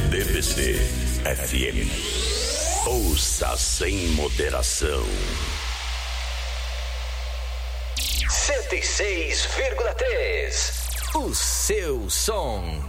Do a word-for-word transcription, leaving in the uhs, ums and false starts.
D B C F M. Ouça sem moderação. cento e seis vírgula três. O seu som.